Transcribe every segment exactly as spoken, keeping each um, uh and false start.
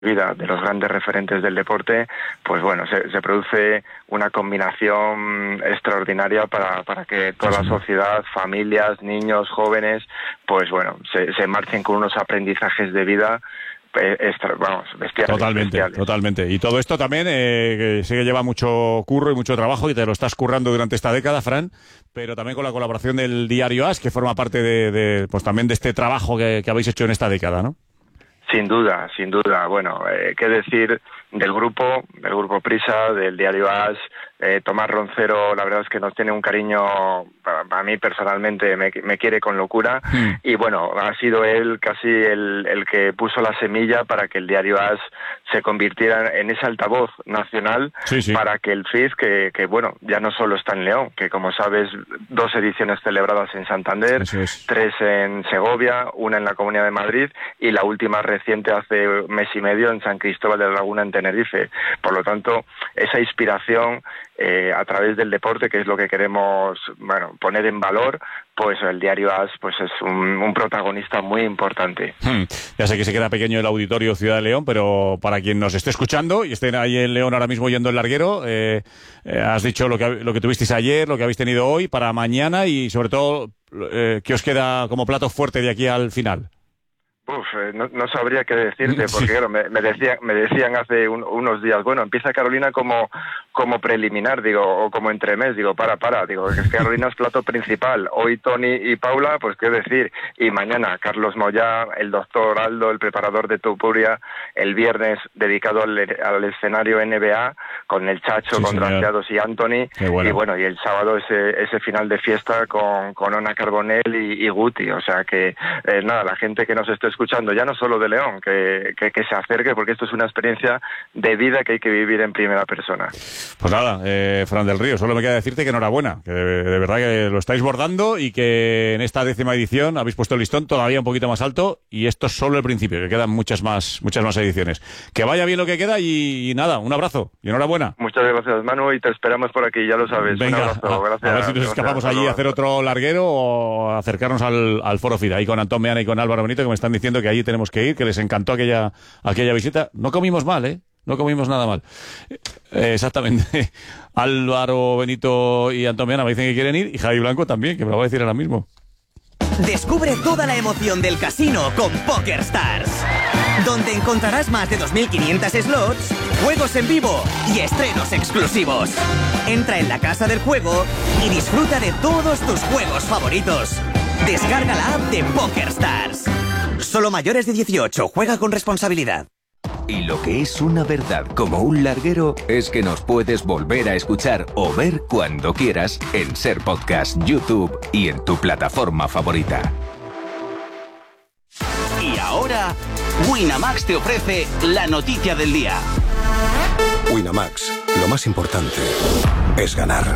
vida de los grandes referentes del deporte, pues bueno, se, se produce una combinación extraordinaria para, para que toda la sociedad, familias, niños, jóvenes, pues bueno, se, se marchen con unos aprendizajes de vida extra, vamos, bestiales. Totalmente, bestiales. totalmente. Y todo esto también eh, que sé que lleva mucho curro y mucho trabajo y te lo estás currando durante esta década, Fran, pero también con la colaboración del diario As, que forma parte de, de pues también de este trabajo que, que habéis hecho en esta década, ¿no? Sin duda, sin duda. Bueno, eh, qué decir del grupo, del grupo Prisa, del diario As. Eh, Tomás Roncero, la verdad es que nos tiene un cariño, para, para mí personalmente, me, me quiere con locura. Mm. Y bueno, ha sido él casi el, el que puso la semilla para que el diario As se convirtiera en ese altavoz nacional, sí, sí. para que el F I Z, que, que bueno, ya no solo está en León, que como sabes, dos ediciones celebradas en Santander, es. tres en Segovia, una en la Comunidad de Madrid y la última reciente hace mes y medio en San Cristóbal de la Laguna, en Tenerife. Por lo tanto, esa inspiración eh, a través del deporte, que es lo que queremos, bueno, poner en valor, pues el diario As pues es un, un protagonista muy importante. Hmm. Ya sé que se queda pequeño el auditorio Ciudad de León, pero para quien nos esté escuchando y estén ahí en León ahora mismo yendo el larguero, eh, eh, has dicho lo que, lo que tuvisteis ayer, lo que habéis tenido hoy, para mañana y sobre todo, eh, ¿qué os queda como plato fuerte de aquí al final? Uf, eh, no, no sabría qué decirte, porque sí. claro, me, me, decían, me decían hace un, unos días, bueno, empieza Carolina como, como preliminar, digo, o como entremés, digo, para, para, digo, que es que Carolina es plato principal, hoy Tony y Paula, pues qué decir, y mañana Carlos Moyá, el doctor Aldo, el preparador de Tupuria, el viernes dedicado al, al escenario N B A, con el Chacho, sí, con Draciados y Anthony, bueno. y bueno, y el sábado ese, ese final de fiesta con, con Ona Carbonell y, y Guti, o sea que, eh, nada, la gente que nos esté escuchando, ya no solo de León, que, que, que se acerque, porque esto es una experiencia de vida que hay que vivir en primera persona. Pues nada, eh, Fran del Río, solo me queda decirte que enhorabuena, que de, de verdad que lo estáis bordando y que en esta décima edición habéis puesto el listón todavía un poquito más alto y esto es solo el principio, que quedan muchas más muchas más ediciones. Que vaya bien lo que queda y, y nada, un abrazo y enhorabuena. Muchas gracias, Manu, y te esperamos por aquí, ya lo sabes. Venga, un abrazo, a, gracias. A ver si nos escapamos allí a hacer otro larguero o acercarnos al, al Foro F I D, ahí con Antón Meana y con Álvaro Benito, que me están diciendo que allí tenemos que ir, que les encantó aquella, aquella visita. No comimos mal, ¿eh? No comimos nada mal. Eh, exactamente. Álvaro Benito y Antón Meana me dicen que quieren ir y Javi Blanco también, que me lo va a decir ahora mismo. Descubre toda la emoción del casino con PokerStars, donde encontrarás más de dos mil quinientos slots, juegos en vivo y estrenos exclusivos. Entra en la casa del juego y disfruta de todos tus juegos favoritos. Descarga la app de PokerStars. Solo mayores de dieciocho, juega con responsabilidad. Y lo que es una verdad como un larguero es que nos puedes volver a escuchar o ver cuando quieras en Ser Podcast, YouTube y en tu plataforma favorita. Y ahora, Winamax te ofrece la noticia del día. Winamax, lo más importante es ganar.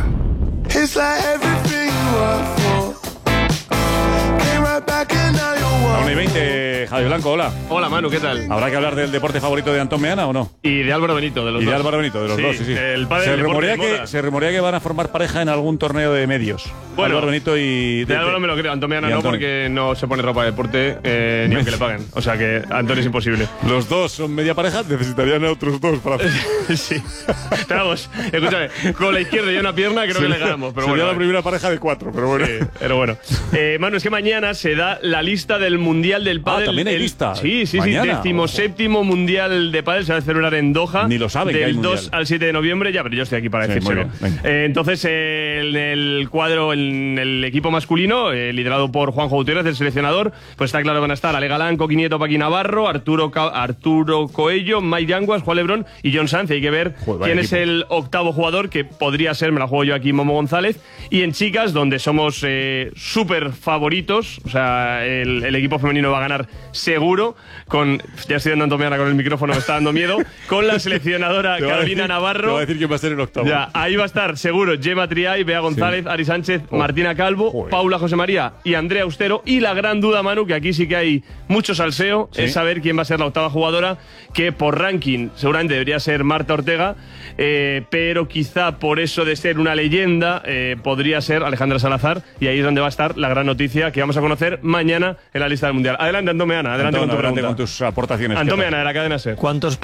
A una y veinte, Javi Blanco, hola. Hola, Manu, ¿qué tal? ¿Habrá que hablar del deporte favorito de Antón Meana o no? Y de Álvaro Benito, de los y dos. Y de Álvaro Benito, de los sí, dos, sí, sí. El padre se, del rumorea deporte de que, se rumorea que van a formar pareja en algún torneo de medios. Bueno, Álvaro Benito y... De, de Álvaro me lo creo, Antón Meana no, porque no se pone ropa de deporte eh, ni aunque le paguen. O sea que Antón es imposible. Los dos son media pareja, necesitarían a otros dos para... sí. Pero vamos, escúchame, con la izquierda y una pierna creo sería, que le ganamos. Pero sería bueno, la primera pareja de cuatro, pero bueno. Sí, pero bueno. Eh, Manu, es que mañana se da la lista del Mundial del Pádel. Ah, también hay el, lista. Sí, sí, mañana. sí. Decimoséptimo Mundial de Pádel se va a celebrar en Doha. Ni lo saben que hay Del mundial. dos al siete de noviembre. Ya, pero yo estoy aquí para sí, decírselo. Eh, entonces, eh, en el cuadro, en el equipo masculino, eh, liderado por Juanjo Gutiérrez, el seleccionador, pues está claro que van a estar Ale Galán, Coqui Nieto, Paqui Navarro, Arturo, Ca Arturo Coello, Mike Yanguas, Juan Lebrón y John Sanz. Hay que ver Joder, quién es el octavo jugador, que podría ser, me la juego yo aquí, Momo González. Y en chicas, donde somos eh, súper favoritos, o sea, el, el equipo femenino va a ganar seguro, con, ya estoy dando Antón Meana con el micrófono, me está dando miedo, con la seleccionadora Carolina decir, Navarro. Te voy a decir quién va a ser el octavo. Ya, ahí va a estar seguro Gemma Triay, Bea González, sí. Ari Sánchez, oh. Martina Calvo, Joder. Paula José María y Andrea Austero. Y la gran duda, Manu, que aquí sí que hay mucho salseo, ¿sí? Es saber quién va a ser la octava jugadora, que por ranking seguramente debería ser Marta Ortega, eh, pero quizá por eso de ser una leyenda eh, podría ser Alejandra Salazar, y ahí es donde va a estar la gran noticia que vamos a conocer mañana en la lista futbolista del Mundial. Adelante, Antón Meana, adelante Antón, con tu adelante pregunta. con tus aportaciones. Antón Meana, de la cadena SER. ¿Cuántos